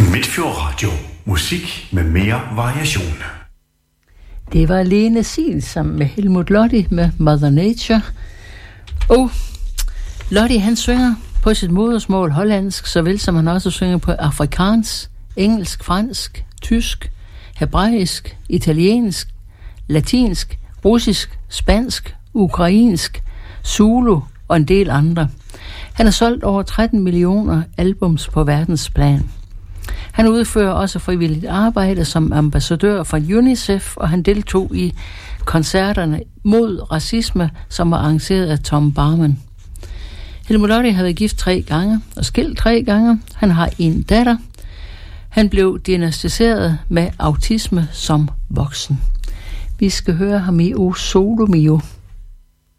Midtfjord Radio. Musik med mere variation. Det var Lene Siel sammen med Helmut Lotti med Mother Nature. Og Lotti, han synger på sit modersmål hollandsk, såvel som han også synger på afrikansk, engelsk, fransk, tysk, hebraisk, italiensk, latinsk, russisk, spansk, ukrainsk, zulu og en del andre. Han har solgt over 13 millioner albums på verdensplan. Han udfører også frivilligt arbejde som ambassadør for UNICEF, og han deltog i koncerterne mod racisme, som var arrangeret af Tom Barman. Helmut Lotti har været gift 3 gange og skilt 3 gange. Han har en datter. Han blev diagnosticeret med autisme som voksen. Vi skal høre ham i O Solo Mio.